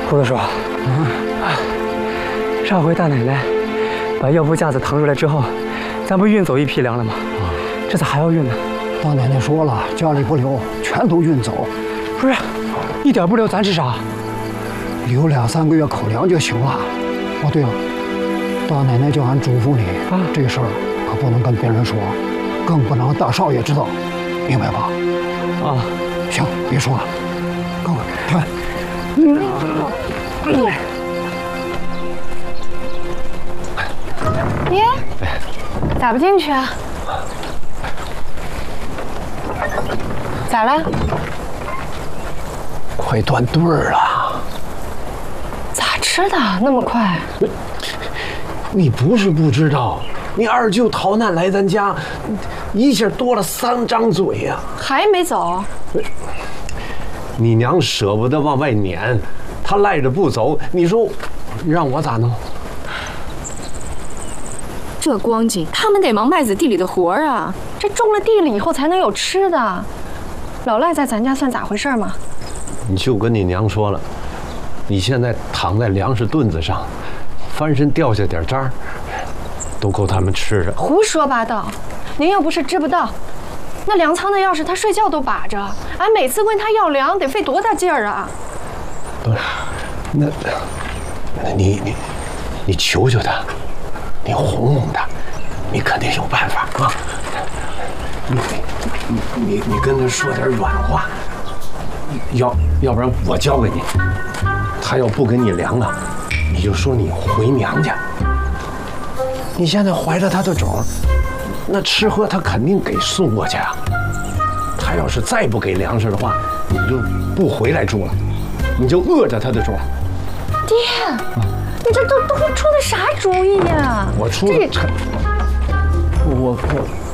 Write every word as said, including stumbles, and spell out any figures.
胡子叔，嗯，上回大奶奶把药铺架子腾出来之后，咱不运走一批粮了吗？啊，这咋还要运呢？ 大奶奶说了，家里不留，全都运走。 不是，一点不留，咱吃啥？ 留两三个月口粮就行了。哦，对了，大奶奶叫俺嘱咐你啊，这事儿可不能跟别人说，更不能大少爷知道，明白吧？ 啊， 行，别说了，跟我看。 耶，咋不进去啊？咋了？ 快断队儿了。 咋吃的那么快？ 你不是不知道，你二舅逃难来咱家，一下多了三张嘴呀、啊。 还没走？ 你娘舍不得往外撵，她赖着不走，你说让我咋弄？ 这光景，他们得忙麦子地里的活儿啊！这种了地了以后才能有吃的。老赖在咱家算咋回事嘛？ 你就跟你娘说了，你现在躺在粮食墩子上，翻身掉下点渣儿，都够他们吃的。 胡说八道！您又不是知不道，那粮仓的钥匙他睡觉都把着，俺每次问他要粮得费多大劲儿啊！ 不是，那那你你你求求他，你哄哄他，你肯定有办法啊！你你你你跟他说点软话，要要不然我教给你。他要不给你粮啊，你就说你回娘家。你现在怀着他的种，那吃喝他肯定给送过去啊。他要是再不给粮食的话，你就不回来住了，你就饿着他的种。 爹，你这都都出的啥主意呀？ 我出的，我我。